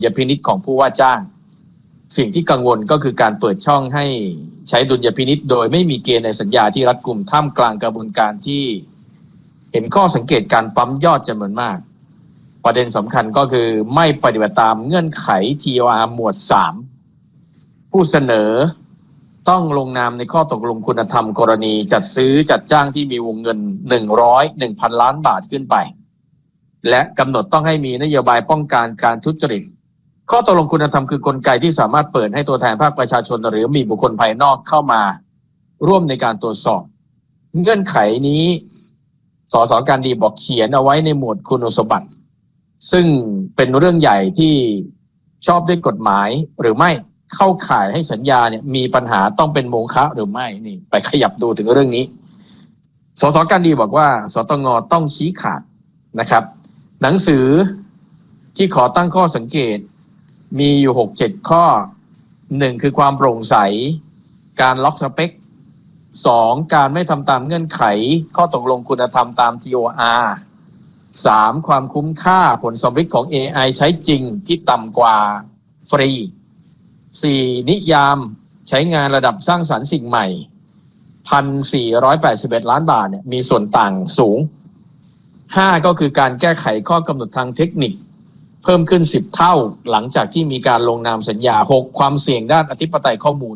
ยพินิจของผู้ว่าจ้างสิ่งที่กังวลก็คือการเปิดช่องให้ใช้ดุลยพินิจโดยไม่มีเกณฑ์ในสัญญาที่รัดกุมท่ามกลางกระบวนการที่เห็นข้อสังเกตการปั๊มยอดจำนวนมากประเด็นสำคัญก็คือไม่ปฏิบัติตามเงื่อนไข TOR หมวด 3 ผู้เสนอต้องลงนามในข้อตกลงคุณธรรมกรณีจัดซื้อจัดจ้างที่มีวงเงิน 100,000 ล้านบาทขึ้นไปและกำหนดต้องให้มีนโยบายป้องกันการทุจริตข้อตกลงคุณธรรมคือกลไกที่สามารถเปิดให้ตัวแทนภาคประชาชนหรือมีบุคคลภายนอกเข้ามาร่วมในการตรวจสอบเงื่อนไขนี้สส.การดีบอกเขียนเอาไว้ในหมวดคุณสมบัติซึ่งเป็นเรื่องใหญ่ที่ชอบด้วยกฎหมายหรือไม่เข้าข่ายให้สัญญาเนี่ยมีปัญหาต้องเป็นโมฆะหรือไม่นี่ไปขยับดูถึงเรื่องนี้สส.การดีบอกว่าสตง.ต้องชี้ขาดนะครับหนังสือที่ขอตั้งข้อสังเกตมีอยู่ 6-7 ข้อ 1 คือความโปร่งใสการล็อกสเปค 2 การไม่ทำตามเงื่อนไขข้อตกลงคุณธรรมตาม TOR 3 ความคุ้มค่าผลสำฤทธิ์ของ AI ใช้จริงที่ต่ำกว่าฟรี 4 นิยามใช้งานระดับสร้างสรรค์สิ่งใหม่ 1,481 ล้านบาทเนี่ยมีส่วนต่างสูง 5 ก็คือการแก้ไขข้อกำหนดทางเทคนิคเพิ่มขึ้น10 เท่าหลังจากที่มีการลงนามสัญญา 6 ความเสี่ยงด้านอธิปไตยข้อมูล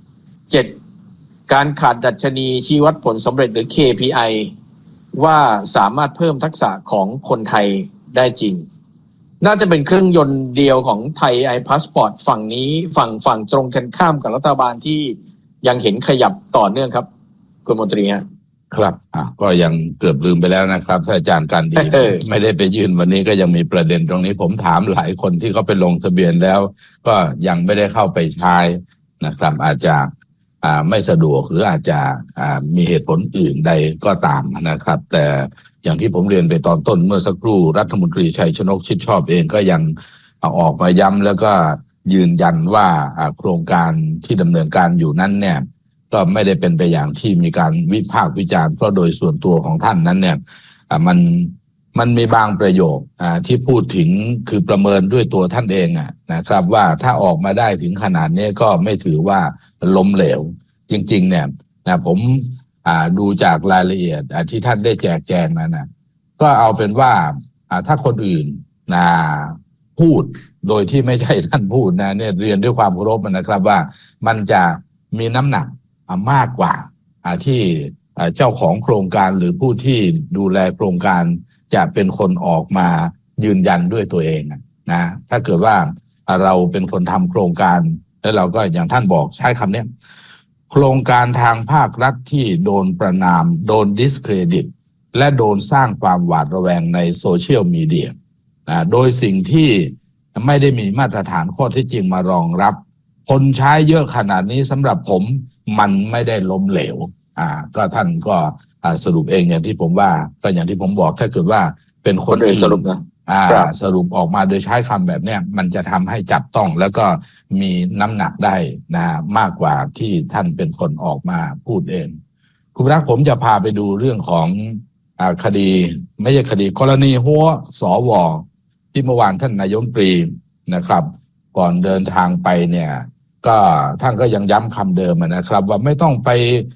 7 การขาดดัชนีชี้วัดผลสำเร็จหรือ KPI ว่าสามารถเพิ่มทักษะของคนไทยได้จริงน่าจะเป็นเครื่องยนต์เดียวของไทยไอพาสปอร์ตฝั่งนี้ฝั่งตรงกันข้ามกับรัฐบาลที่ยังเห็นขยับต่อเนื่องครับคุณมนตรีครับก็ยังเกือบลืมไปแล้วนะครับถ้าอาจารย์การดี ไม่ได้ไปยื่นวันนี้ก็ยังมีประเด็นตรงนี้ผมถามหลายคนที่เขาไปลงทะเบียนแล้วก็ยังไม่ได้เข้าไปใช้นะครับอาจจะไม่สะดวกหรืออาจจะมีเหตุผลอื่นใดก็ตามนะครับแต่อย่างที่ผมเรียนไปตอนต้นเมื่อสักครู่รัฐมนตรีชัยชนกชิดชอบเองก็ยังออกมาย้ำแล้วก็ยืนยันว่าโครงการที่ดำเนินการอยู่นั้นเนี่ยก็ไม่ได้เป็นไปอย่างที่มีการวิพากษ์วิจารณ์เพราะโดยส่วนตัวของท่านนั้นเนี่ยมันมีบางประโยคที่พูดถึงคือประเมินด้วยตัวท่านเองนะครับว่าถ้าออกมาได้ถึงขนาดนี้ก็ไม่ถือว่าล้มเหลวจริงๆเนี่ยผมดูจากรายละเอียดที่ท่านได้แจกแจงนั้นก็เอาเป็นว่าถ้าคนอื่นพูดโดยที่ไม่ใช่ท่านพูดเนี่ยเรียนด้วยความเคารพนะครับว่ามันจะมีน้ำหนักมากกว่าที่เจ้าของโครงการหรือผู้ที่ดูแลโครงการจะเป็นคนออกมายืนยันด้วยตัวเองนะถ้าเกิดว่าเราเป็นคนทำโครงการแล้วเราก็อย่างท่านบอกใช้คำนี้โครงการทางภาครัฐที่โดนประณามโดนดิสเครดิตและโดนสร้างความหวาดระแวงในโซเชียลมีเดียโดยสิ่งที่ไม่ได้มีมาตรฐานข้อเท็จจริงมารองรับคนใช้เยอะขนาดนี้สำหรับผมมันไม่ได้ล้มเหลวก็ท่านก็สรุปเองอย่างที่ผมว่าก็อย่างที่ผมบอกถ้าเกิดว่าเป็นคนอื่นสรุปนะสรุปออกมาโดยใช้คำแบบนี้มันจะทำให้จับต้องแล้วก็มีน้ำหนักได้มากกว่าที่ท่านเป็นคนออกมาพูดเองคุณรักผมจะพาไปดูเรื่องของคดีไม่ใช่คดีกรณีหัวสวที่เมื่อวานท่านนายกรัฐมนตรีนะครับก่อนเดินทางไปเนี่ยก็ท่านก็ยังย้ำคำเดิมนะครับว่าไม่ต้องไป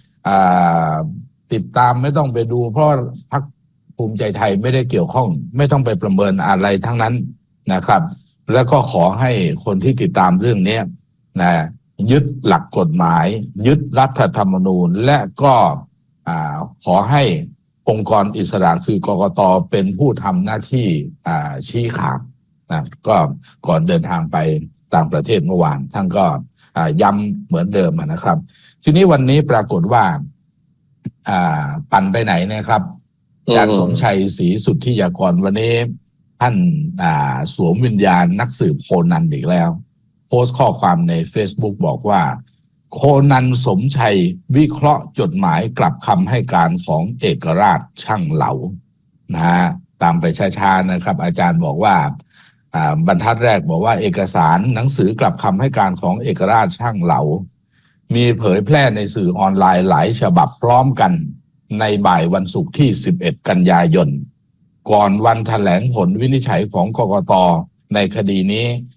ติดตามไม่ต้องไปดูเพราะพรรคภูมิใจไทยไม่ได้เกี่ยวข้องไม่ต้องไปประเมินอะไรทั้งนั้นนะครับแล้วก็ขอให้คนที่ติดตามเรื่องนี้ยึดหลักกฎหมายยึดรัฐธรรมนูญและก็ขอให้องค์กรอิสระคือกกต.เป็นผู้ทำหน้าที่ชี้ขาดก็ก่อนเดินทางไปต่างประเทศเมื่อวานท่านก็ย้ำเหมือนเดิมนะครับทีนี้วันนี้ปรากฏว่าปั่นไปไหนนะครับอาจารย์สมชัยศรีสุทธิยากรวันนี้ท่านสวมวิญญาณนักสืบโคนันอีกแล้วโพสต์ข้อความใน Facebook บอกว่าโคนันสมชัยวิเคราะห์จดหมายกลับคำให้การของเอกราชช่างเหลาตามไปช้าๆนะครับอาจารย์บอกว่าบรรทัดแรกบอกว่าเอกสารหนังสือกลับคำให้การของเอกราชช่างเหลามีเผยแพร่ในสื่อออนไลน์หลายฉบับพร้อมกันในบ่ายวันศุกร์ที่11กันยายนก่อนวันแถลงผลวินิจฉัยของกกต.ในคดีนี้